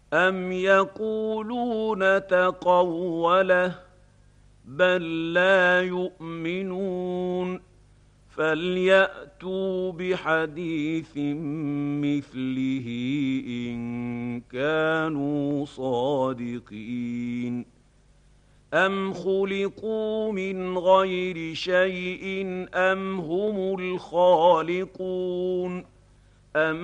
أم يقولون تقوله بل لا يؤمنون فليأتوا بحديث مثله إن كانوا صادقين أم خلقوا من غير شيء أم هم الخالقون أم